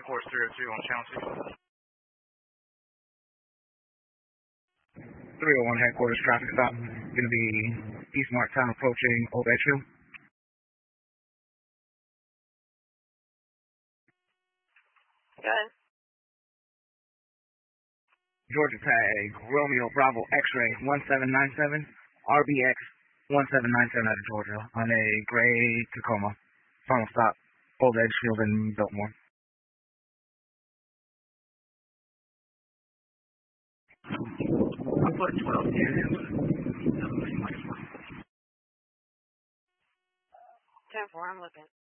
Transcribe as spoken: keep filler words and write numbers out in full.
Course three oh two on channel two. three oh one headquarters, traffic stop. Going to be East Marktown approaching Old Edgefield. Good. Georgia tag, Romeo Bravo X-ray one seven nine seven, R B X one seven nine seven out of Georgia on a gray Tacoma. Final stop, Old Edgefield and Biltmore. I'll put twelve here. ten four, I'm looking.